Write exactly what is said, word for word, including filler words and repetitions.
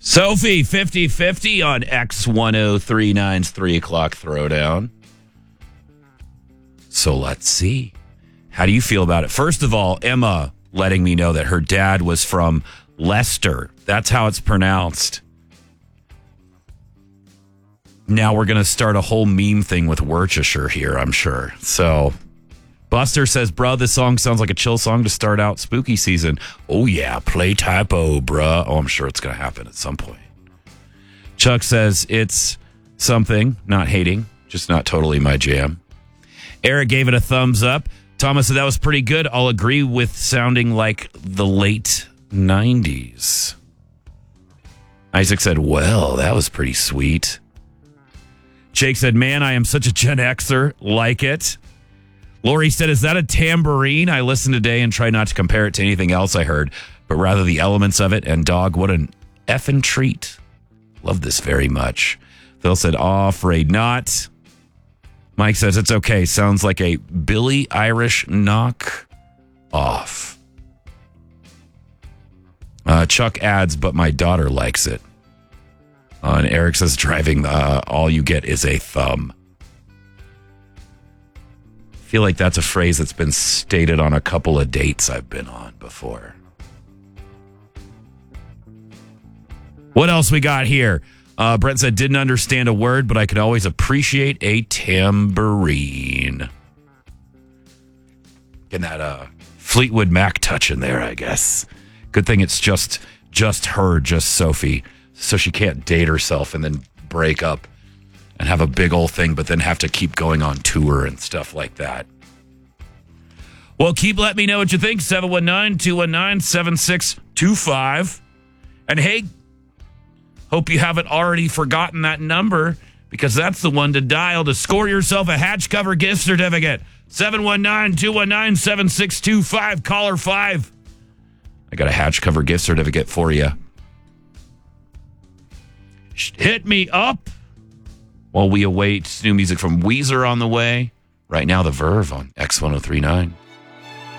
Sophie, fifty-fifty on X ten thirty-nine's three o'clock Throwdown. So let's see. How do you feel about it? First of all, Emma letting me know that her dad was from Leicester. That's how it's pronounced. Now we're going to start a whole meme thing with Worcestershire here, I'm sure. So Buster says, bro, this song sounds like a chill song to start out spooky season. Oh, yeah, play typo, bruh. Oh, I'm sure it's going to happen at some point. Chuck says it's something, not hating, just not totally my jam. Eric gave it a thumbs up. Thomas said that was pretty good. I'll agree with sounding like the late nineties. Isaac said, well, that was pretty sweet. Jake said, man, I am such a Gen Xer. Like it. Lori said, is that a tambourine? I listened today and try not to compare it to anything else I heard, but rather the elements of it. And dog, what an effing treat. Love this very much. Phil said, aw, afraid not. Mike says, it's okay. Sounds like a Billy Irish knock off. Uh, Chuck adds, but my daughter likes it. Uh, and Eric says, driving, uh, all you get is a thumb. I feel like that's a phrase that's been stated on a couple of dates I've been on before. What else we got here? Uh, Brent said, didn't understand a word, but I could always appreciate a tambourine. Getting that uh, Fleetwood Mac touch in there, I guess. Good thing it's just just her, just Sophie, so she can't date herself and then break up and have a big old thing, but then have to keep going on tour and stuff like that. Well, keep letting me know what you think. seven one nine, two one nine, seven six two five. And hey, hope you haven't already forgotten that number, because that's the one to dial to score yourself a Hatch Cover gift certificate. seven one nine, two one nine, seven six two five. Caller five. I got a Hatch Cover gift certificate for you. Hit me up while we await new music from Weezer on the way. Right now, The Verve on X ten thirty-nine.